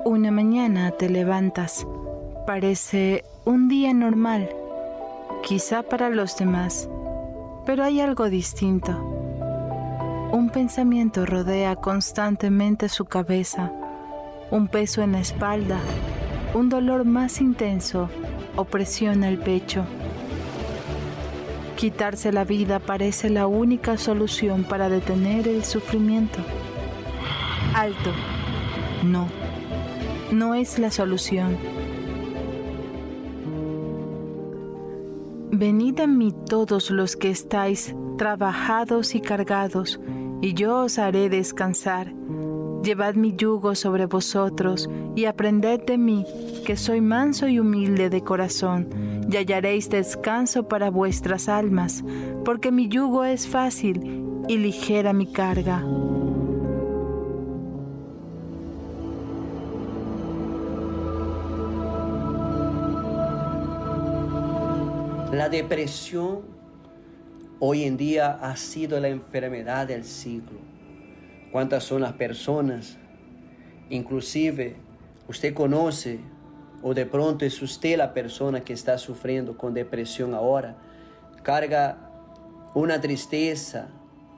Una mañana te levantas. Parece un día normal, quizá para los demás, pero hay algo distinto. Un pensamiento rodea constantemente su cabeza, un peso en la espalda, un dolor más intenso opresiona el pecho. Quitarse la vida parece la única solución para detener el sufrimiento. Alto. No es la solución. Venid a mí todos los que estáis trabajados y cargados, y yo os haré descansar. Llevad mi yugo sobre vosotros y aprended de mí, que soy manso y humilde de corazón, y hallaréis descanso para vuestras almas, porque mi yugo es fácil y ligera mi carga. La depresión hoy en día ha sido la enfermedad del siglo. ¿Cuántas son las personas? Inclusive usted conoce o de pronto es usted la persona que está sufriendo con depresión ahora. Carga una tristeza,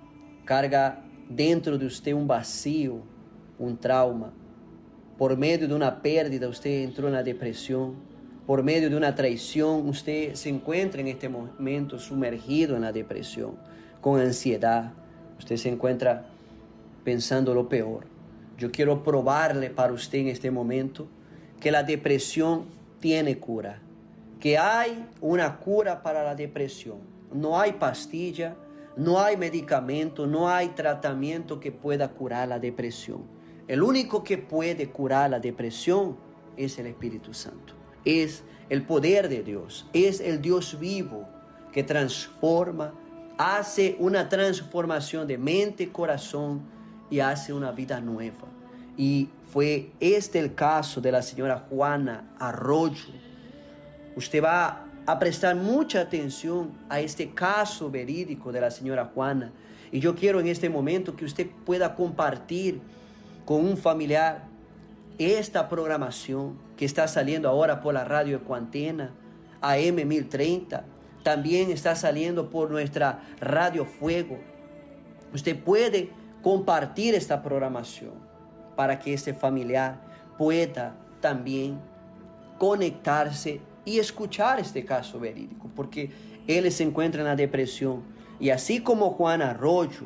carga dentro de usted un vacío, un trauma. Por medio de una pérdida usted entró en la depresión. Por medio de una traición, usted se encuentra en este momento sumergido en la depresión, con ansiedad. Usted se encuentra pensando lo peor. Yo quiero probarle para usted en este momento que la depresión tiene cura, que hay una cura para la depresión. No hay pastilla, no hay medicamento, no hay tratamiento que pueda curar la depresión. El único que puede curar la depresión es el Espíritu Santo. Es el poder de Dios, es el Dios vivo que transforma, hace una transformación de mente, corazón y hace una vida nueva. Y fue este el caso de la señora Juana Arroyo. Usted va a prestar mucha atención a este caso verídico de la señora Juana. Y yo quiero en este momento que usted pueda compartir con un familiar esta programación que está saliendo ahora por la radio Ecuantena, AM 1030, también está saliendo por nuestra Radio Fuego. Usted puede compartir esta programación para que este familiar pueda también conectarse y escuchar este caso verídico, porque él se encuentra en la depresión. Y así como Juana Arroyo,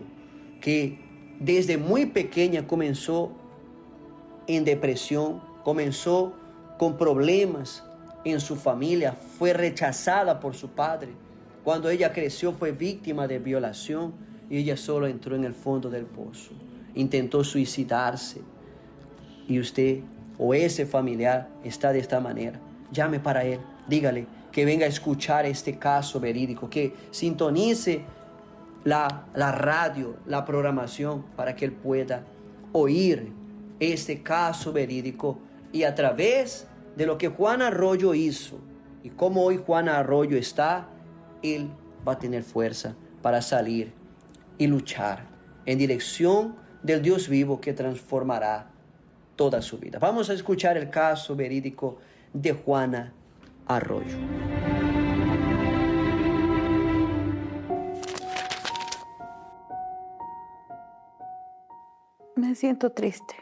que desde muy pequeña comenzó en depresión, comenzó con problemas en su familia, fue rechazada por su padre. Cuando ella creció fue víctima de violación y ella solo entró en el fondo del pozo. Intentó suicidarse. Y usted o ese familiar está de esta manera. Llame para él, dígale que venga a escuchar este caso verídico, que sintonice la radio, la programación para que él pueda oír este caso verídico y a través de lo que Juana Arroyo hizo y cómo hoy Juana Arroyo está, él va a tener fuerza para salir y luchar en dirección del Dios vivo que transformará toda su vida. Vamos a escuchar el caso verídico de Juana Arroyo. Me siento triste.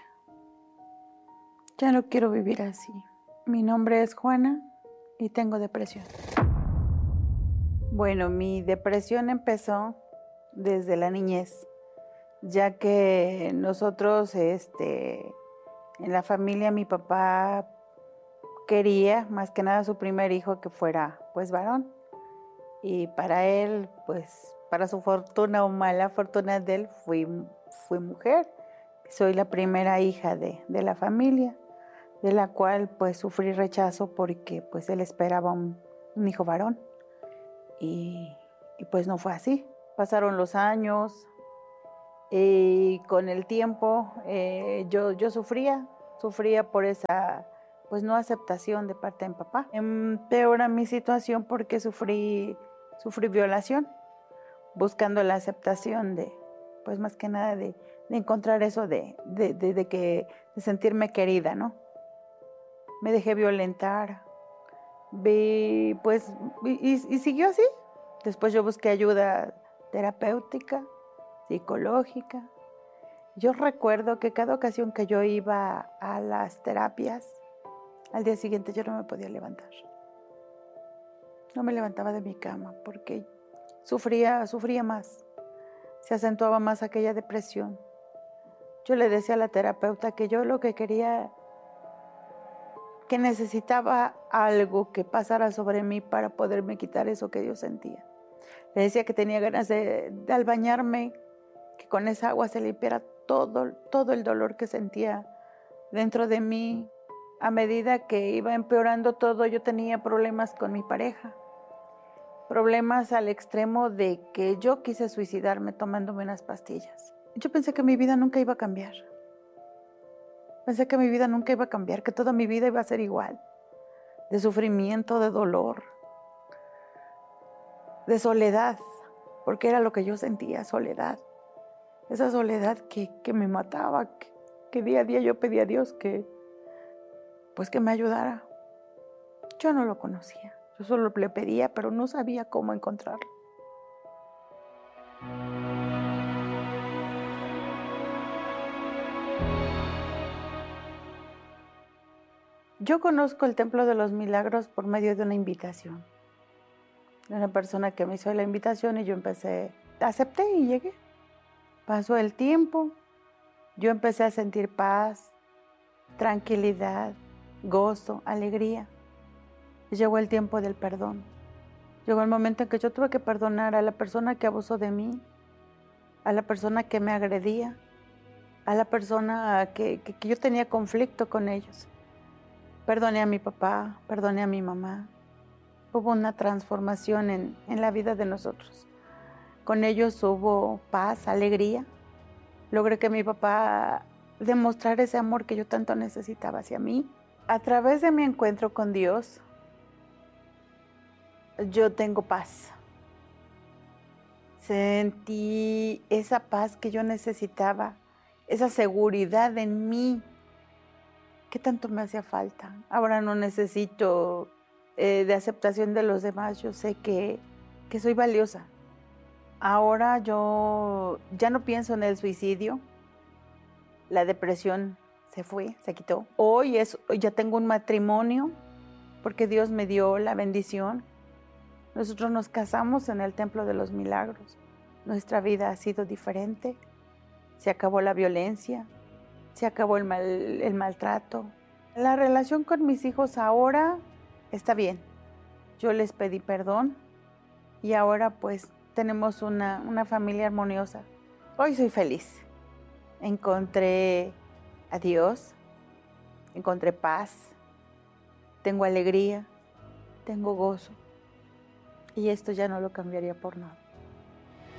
Ya no quiero vivir así. Mi nombre es Juana y tengo depresión. Bueno, mi depresión empezó desde la niñez, ya que nosotros, en la familia, mi papá quería más que nada su primer hijo que fuera, pues, varón. Y para él, pues, para su fortuna o mala fortuna de él, fui mujer. Soy la primera hija de la familia, de la cual pues sufrí rechazo porque pues él esperaba un hijo varón y pues no fue así. Pasaron los años y con el tiempo yo sufría por esa pues no aceptación de parte de mi papá. Empeora mi situación porque sufrí violación, buscando la aceptación de pues más que nada de encontrar eso de sentirme querida, ¿no? me dejé violentar. Y siguió así. Después yo busqué ayuda terapéutica, psicológica. Yo recuerdo que cada ocasión que yo iba a las terapias, al día siguiente yo no me podía levantar. No me levantaba de mi cama porque sufría más. Se acentuaba más aquella depresión. Yo le decía a la terapeuta que yo lo que quería, que necesitaba algo que pasara sobre mí para poderme quitar eso que yo sentía. Le decía que tenía ganas de al bañarme, que con esa agua se limpiara todo el dolor que sentía dentro de mí. A medida que iba empeorando todo, yo tenía problemas con mi pareja. Problemas al extremo de que yo quise suicidarme tomándome unas pastillas. Yo pensé que mi vida nunca iba a cambiar. Pensé que mi vida nunca iba a cambiar, que toda mi vida iba a ser igual. De sufrimiento, de dolor, de soledad, porque era lo que yo sentía, soledad. Esa soledad que me mataba, que día a día yo pedía a Dios que me ayudara. Yo no lo conocía, yo solo le pedía, pero no sabía cómo encontrarlo. Yo conozco el Templo de los Milagros por medio de una invitación. De una persona que me hizo la invitación y yo acepté y llegué. Pasó el tiempo, yo empecé a sentir paz, tranquilidad, gozo, alegría. Llegó el tiempo del perdón. Llegó el momento en que yo tuve que perdonar a la persona que abusó de mí, a la persona que me agredía, a la persona que yo tenía conflicto con ellos. Perdoné a mi papá, perdoné a mi mamá. Hubo una transformación en la vida de nosotros. Con ellos hubo paz, alegría. Logré que mi papá demostrara ese amor que yo tanto necesitaba hacia mí. A través de mi encuentro con Dios, yo tengo paz. Sentí esa paz que yo necesitaba, esa seguridad en mí. ¿Qué tanto me hacía falta? Ahora no necesito de aceptación de los demás. Yo sé que soy valiosa. Ahora yo ya no pienso en el suicidio. La depresión se fue, se quitó. Hoy ya tengo un matrimonio porque Dios me dio la bendición. Nosotros nos casamos en el Templo de los Milagros. Nuestra vida ha sido diferente. Se acabó la violencia. Se acabó el maltrato. La relación con mis hijos ahora está bien. Yo les pedí perdón y ahora pues tenemos una familia armoniosa. Hoy soy feliz. Encontré a Dios, encontré paz, tengo alegría, tengo gozo y esto ya no lo cambiaría por nada.